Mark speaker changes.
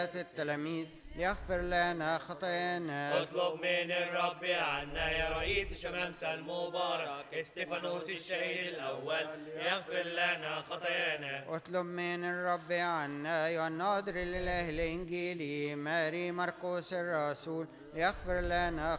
Speaker 1: التلاميذ ليغفر لنا خطايانا.
Speaker 2: اطلب من الرب عنا يا رئيس الشمامسة المبارك استفانوس الشهيد الأول يغفر لنا خطايانا.
Speaker 1: اطلب من الرب عنا يا الناظر الإله الإنجيلي ماري مرقس الرسول ليغفر لنا